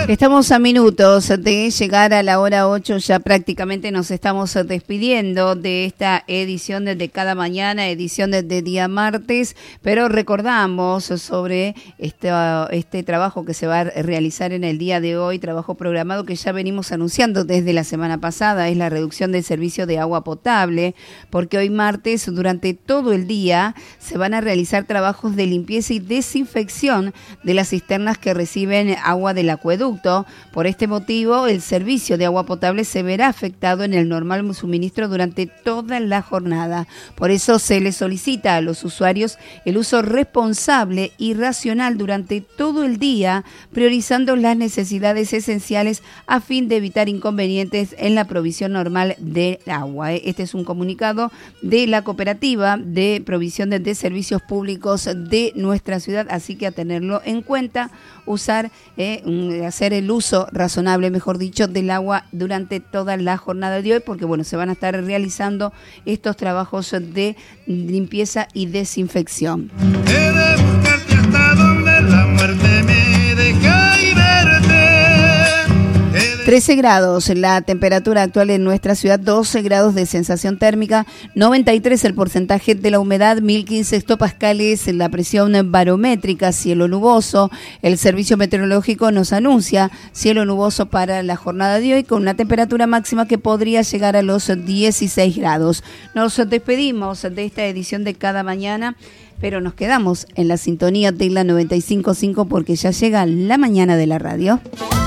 Estamos a minutos de llegar a la hora 8, ya prácticamente nos estamos despidiendo de esta edición de Cada Mañana, edición de día martes, pero recordamos sobre este trabajo que se va a realizar en el día de hoy, trabajo programado que ya venimos anunciando desde la semana pasada, es la reducción del servicio de agua potable, porque hoy martes, durante todo el día, se van a realizar trabajos de limpieza y desinfección de las cisternas que reciben agua del acueducto. Por este motivo, el servicio de agua potable se verá afectado en el normal suministro durante toda la jornada. Por eso se les solicita a los usuarios el uso responsable y racional durante todo el día, priorizando las necesidades esenciales a fin de evitar inconvenientes en la provisión normal del agua. Este es un comunicado de la Cooperativa de Provisión de Servicios Públicos de nuestra ciudad, así que a tenerlo en cuenta, hacer el uso razonable, mejor dicho, del agua durante toda la jornada de hoy, porque bueno, se van a estar realizando estos trabajos de limpieza y desinfección. He de buscarte hasta donde la muerte me deja y verte. 13 grados la temperatura actual en nuestra ciudad, 12 grados de sensación térmica, 93 el porcentaje de la humedad, 1015 hectopascales la presión barométrica, cielo nuboso. El servicio meteorológico nos anuncia cielo nuboso para la jornada de hoy con una temperatura máxima que podría llegar a los 16 grados. Nos despedimos de esta edición de Cada Mañana, pero nos quedamos en la sintonía de la 95.5 porque ya llega la mañana de la radio.